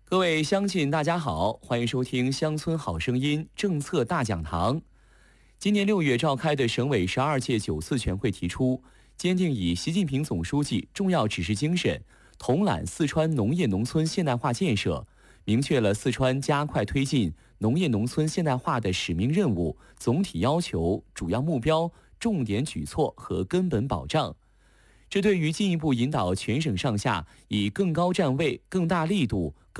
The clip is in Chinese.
各位乡亲，大家好，欢迎收听《乡村好声音》政策大讲堂。今年6月召开的省委12届9次全会提出，坚定以习近平总书记重要指示精神，统揽四川农业农村现代化建设，明确了四川加快推进农业农村现代化的使命任务、总体要求、主要目标、重点举措和根本保障。这对于进一步引导全省上下以更高站位、更大力度、